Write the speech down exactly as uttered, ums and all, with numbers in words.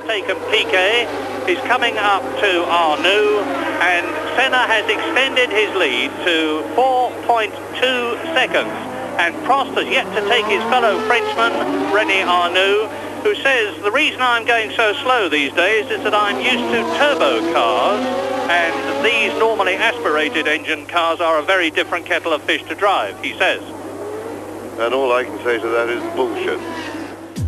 taken Piquet. He's coming up to Arnoux, and Senna has extended his lead to four point two seconds. And Prost has yet to take his fellow Frenchman, René Arnoux, who says, the reason I'm going so slow these days is that I'm used to turbo cars, and these normally aspirated engine cars are a very different kettle of fish to drive, he says. And all I can say to that is bullshit.